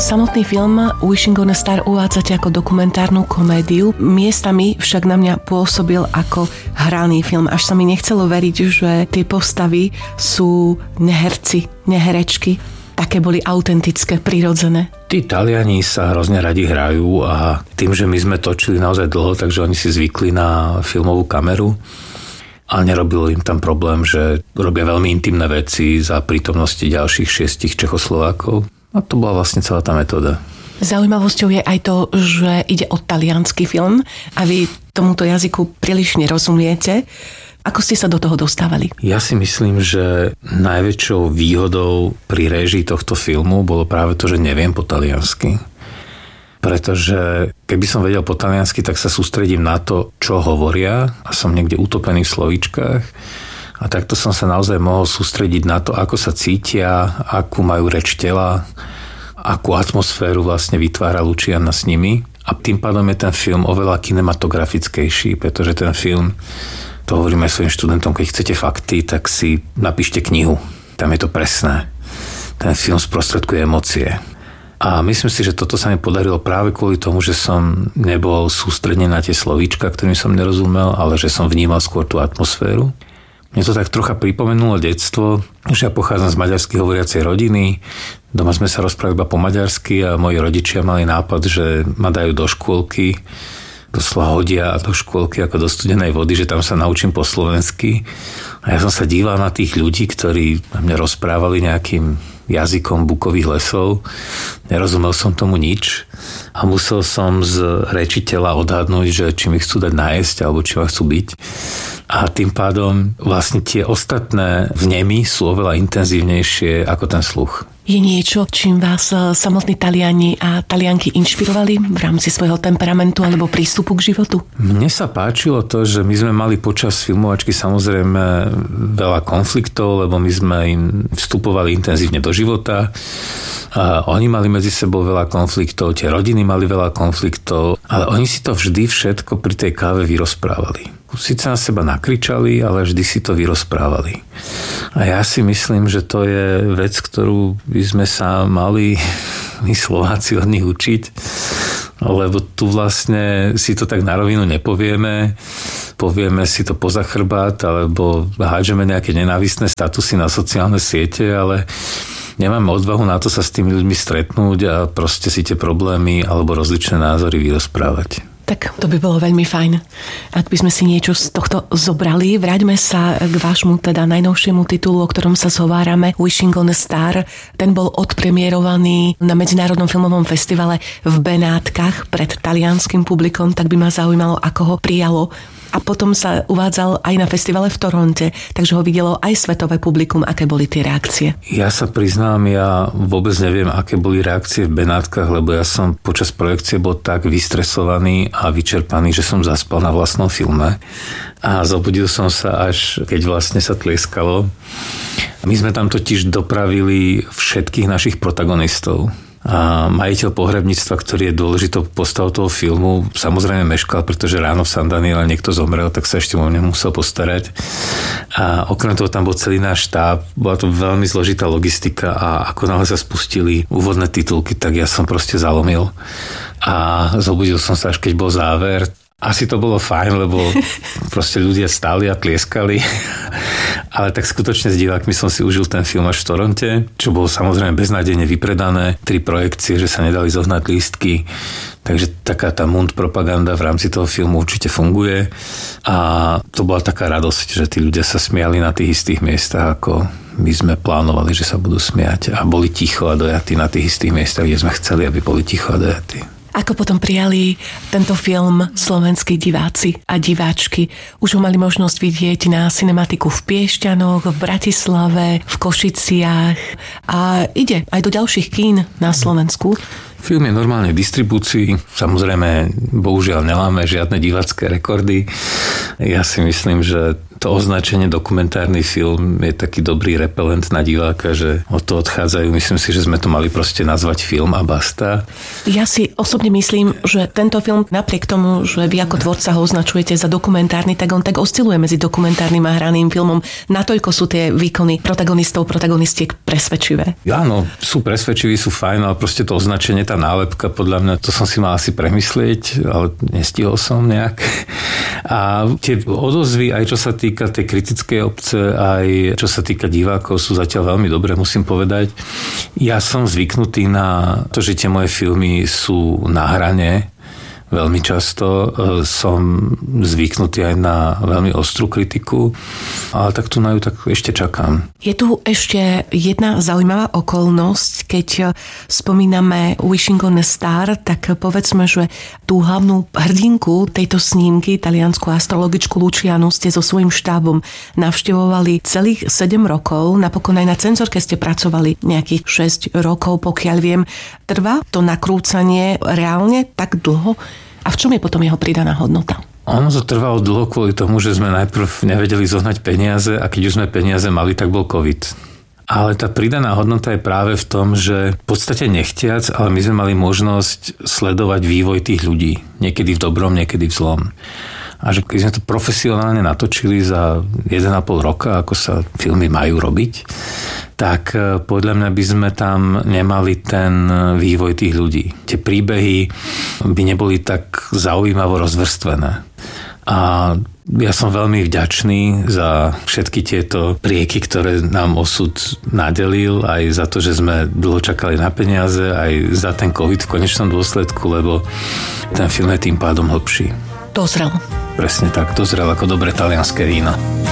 Samotný film Wishing on a Star uvádzate ako dokumentárnu komédiu, miestami však na mňa pôsobil ako hraný film. Až sa mi nechcelo veriť, že tie postavy sú neherci, neherečky. Také boli autentické, prirodzené. Tí Taliani sa hrozne radi hrajú a tým, že my sme točili naozaj dlho, takže oni si zvykli na filmovú kameru. A nerobilo im tam problém, že robia veľmi intimné veci za prítomnosti ďalších 6 Čechoslovákov. A to bola vlastne celá tá metóda. Zaujímavosťou je aj to, že ide o taliansky film a vy tomuto jazyku príliš nerozumiete. Ako ste sa do toho dostávali? Ja si myslím, že najväčšou výhodou pri réžii tohto filmu bolo práve to, že neviem po taliansky. Pretože keby som vedel po taliansky, tak sa sústredím na to, čo hovoria a som niekde utopený v slovíčkach. A takto som sa naozaj mohol sústrediť na to, ako sa cítia, akú majú reč tela, akú atmosféru vlastne vytvára Luciana s nimi. A tým pádom je ten film oveľa kinematografickejší, pretože ten film, to hovorím aj svojim študentom, keď chcete fakty, tak si napíšte knihu. Tam je to presné. Ten film sprostredkuje emócie. A myslím si, že toto sa mi podarilo práve kvôli tomu, že som nebol sústrednený na tie slovíčka, ktorým som nerozumel, ale že som vnímal skôr tú atmosféru. Mne to tak trocha pripomenulo detstvo, že ja pochádzam z maďarsky hovoriacej rodiny. Doma sme sa rozprávali iba po maďarsky a moji rodičia mali nápad, že ma dajú do škôlky, doslova hodia do škôlky ako do studenej vody, že tam sa naučím po slovensky. A ja som sa díval na tých ľudí, ktorí na mňa rozprávali nejakým jazykom bukových lesov. Nerozumel som tomu nič a musel som z reči tela odhadnúť, že či mi chcú dať nájsť alebo či ma chcú byť. A tým pádom vlastne tie ostatné vnemy sú oveľa intenzívnejšie ako ten sluch. Je niečo, čím vás samotní Taliani a Talianky inšpirovali v rámci svojho temperamentu alebo prístupu k životu? Mne sa páčilo to, že my sme mali počas filmovačky samozrejme veľa konfliktov, lebo my sme im vstupovali intenzívne do života. A oni mali medzi sebou veľa konfliktov, tie rodiny mali veľa konfliktov, ale oni si to vždy všetko pri tej káve vyrozprávali. Sice na seba nakričali, ale vždy si to vyrozprávali. A ja si myslím, že to je vec, ktorú by sme sa mali my Slováci od nich učiť, lebo tu vlastne si to tak na rovinu nepovieme, povieme si to poza chrbát, alebo hádžeme nejaké nenávistné statusy na sociálne siete, ale nemáme odvahu na to sa s tými ľuďmi stretnúť a proste si tie problémy alebo rozličné názory vyrozprávať. Tak to by bolo veľmi fajn, ak by sme si niečo z tohto zobrali. Vráťme sa k vášmu teda najnovšiemu titulu, o ktorom sa zhovárame, Wishing on a Star. Ten bol odpremierovaný na Medzinárodnom filmovom festivale v Benátkach pred talianskym publikom, tak by ma zaujímalo, ako ho prijalo. A potom sa uvádzal aj na festivale v Toronte, takže ho videlo aj svetové publikum. Aké boli tie reakcie? Ja sa priznám, ja vôbec neviem, aké boli reakcie v Benátkach, lebo ja som počas projekcie bol tak vystresovaný a vyčerpaný, že som zaspal na vlastnom filme. A zobudil som sa až, keď vlastne sa tlieskalo. My sme tam totiž dopravili všetkých našich protagonistov. A majiteľ pohrebníctva, ktorý je dôležitou postavou toho filmu, samozrejme meškal, pretože ráno v San Daniele niekto zomrel, tak sa ešte o mňa musel postarať. A okrem toho tam bol celý náš štáb, bola to veľmi zložitá logistika a ako náhle sa spustili úvodné titulky, tak ja som proste zalomil. A zobudil som sa až keď bol záver. Asi to bolo fajn, lebo proste ľudia stáli a tlieskali. Ale tak skutočne s divákmi som si užil ten film až v Toronte, čo bolo samozrejme beznádejne vypredané. 3 projekcie, že sa nedali zohnať lístky. Takže taká tá mund propaganda v rámci toho filmu určite funguje. A to bola taká radosť, že tí ľudia sa smiali na tých istých miestach, ako my sme plánovali, že sa budú smiať. A boli ticho a dojatí na tých istých miestach, kde sme chceli, aby boli ticho a dojatí. Ako potom prijali tento film slovenskí diváci a diváčky? Už ho mali možnosť vidieť na Cinematiku v Piešťanoch, v Bratislave, v Košiciach a ide aj do ďalších kín na Slovensku. Film je normálne v distribúcii. Samozrejme, bohužiaľ neláme žiadne divácké rekordy. Ja si myslím, že to označenie dokumentárny film je taký dobrý repelent na diváka, že od toho odchádzajú. Myslím si, že sme to mali proste nazvať film a basta. Ja si osobne myslím, že tento film, napriek tomu, že vy ako tvorca ho označujete za dokumentárny, tak on tak osciluje medzi dokumentárnym a hraným filmom. Natoľko sú tie výkony protagonistiek presvedčivé. Áno, sú presvedčiví, sú fajn, ale proste to označenie, tá nálepka, podľa mňa, to som si mal asi premyslieť, ale nestihol som nejak. A tie odozvy, aj čo sa týka tej kritickej obce, aj čo sa týka divákov, sú zatiaľ veľmi dobré, musím povedať. Ja som zvyknutý na to, že tie moje filmy sú na hrane. Veľmi často som zvyknutý aj na veľmi ostrú kritiku, ale tak tu na ju tak ešte čakám. Je tu ešte jedna zaujímavá okolnosť, keď spomíname Wishing on a Star, tak povedzme, že tú hlavnú hrdinku tejto snímky, taliansku astrologičku Lucianu, ste so svojím štábom navštevovali celých 7 rokov, napokon aj na cenzorke ste pracovali nejakých 6 rokov, pokiaľ viem. Trvá to nakrúcanie reálne tak dlho? A v čom je potom jeho pridaná hodnota? Ono to trvalo dlho kvôli tomu, že sme najprv nevedeli zohnať peniaze a keď už sme peniaze mali, tak bol COVID. Ale tá pridaná hodnota je práve v tom, že v podstate nechtiac, ale my sme mali možnosť sledovať vývoj tých ľudí. Niekedy v dobrom, niekedy v zlom. A že keď sme to profesionálne natočili za 1,5 roka, ako sa filmy majú robiť, tak podľa mňa by sme tam nemali ten vývoj tých ľudí. Tie príbehy by neboli tak zaujímavo rozvrstvené. A ja som veľmi vďačný za všetky tieto prieky, ktoré nám osud nadelil, aj za to, že sme dlho čakali na peniaze, aj za ten COVID v konečnom dôsledku, lebo ten film je tým pádom hlbší. Dozrel. Presne tak, dozrel ako dobré talianské víno.